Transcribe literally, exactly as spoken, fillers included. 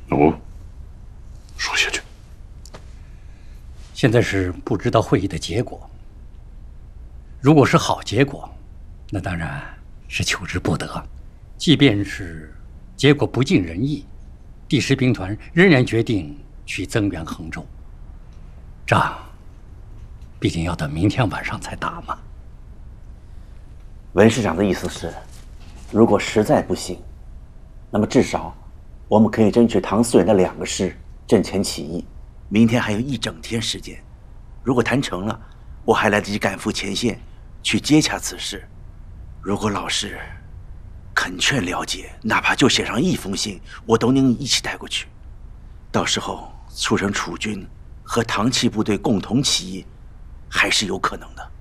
哦，说下去。 现在是不知道会议的结果。如果是好结果，那当然是求之不得；即便是结果不尽人意，第十兵团仍然决定去增援衡州。仗毕竟要等明天晚上才打嘛。 文师长的意思是，如果实在不行，那么至少我们可以争取唐思远的两个师阵前起义。明天还有一整天时间，如果谈成了，我还来得及赶赴前线去接洽此事。如果老师恳劝了解，哪怕就写上一封信，我都能一起带过去。到时候促成楚军和唐契部队共同起义，还是有可能的。